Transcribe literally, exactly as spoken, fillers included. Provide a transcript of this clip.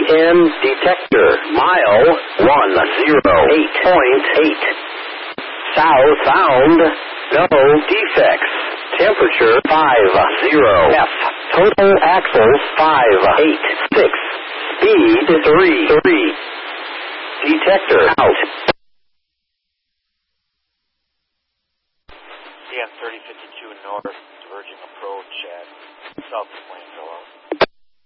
N detector. Mile one zero eight point eight. South bound. No defects. Temperature five zero F. Total axles five eight six. Speed three three. Detector out. D M thirty fifty-two North, diverging approach at south of Plainville.